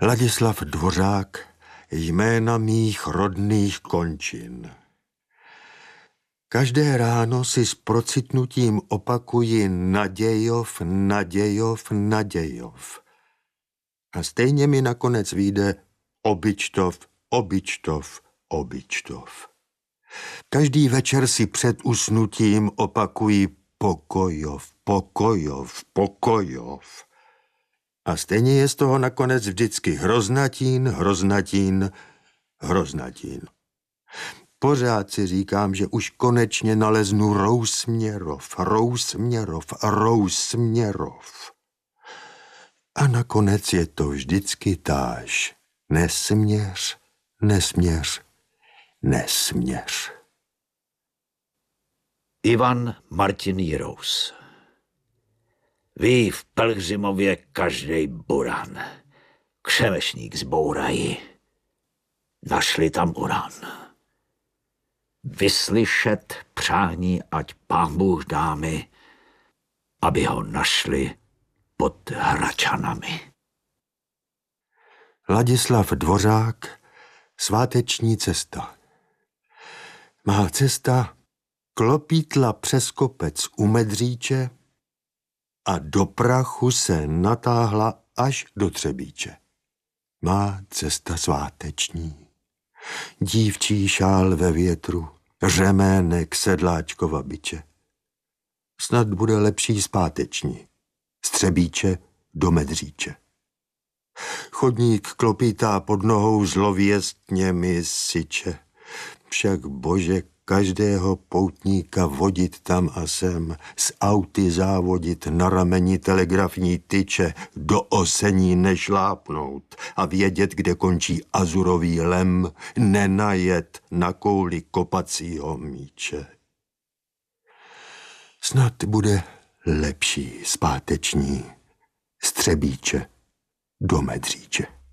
Ladislav Dvořák, jména mých rodných končin. Každé ráno si s procitnutím opakuji Nadějov, Nadějov, Nadějov. A stejně mi nakonec vyjde Obyčtov, Obyčtov, Obyčtov. Každý večer si před usnutím opakuji Pokojov, Pokojov, Pokojov. A stejně je z toho nakonec vždycky Hroznatín, Hroznatín, Hroznatín. Pořád si říkám, že už konečně naleznu Rousměrov, Rousměrov, Rousměrov. A nakonec je to vždycky táž. Nesměř, nesměř, nesměř. Ivan Martin Jirous. Ví v Pelhřimově každej buran. Křemešník zbourají. Našli tam uran. Vyslyšet přání, ať Pán Bůh dá mi, aby ho našli pod Hračanami. Ladislav Dvořák, sváteční cesta. Má cesta klopítla přes kopec u Medříče a do prachu se natáhla až do Třebíče. Má cesta sváteční. Dívčí šál ve větru, řemének sedláčkova biče. Snad bude lepší zpáteční. Z Třebíče do Medříče. Chodník klopítá pod nohou zlověstně mi syče. Však bože, každého poutníka vodit tam a sem, s auty závodit na rameni telegrafní tyče, do osení nešlápnout a vědět, kde končí azurový lem, nenajet na kouli kopacího míče. Snad bude lepší zpáteční z Třebíče do Medříče.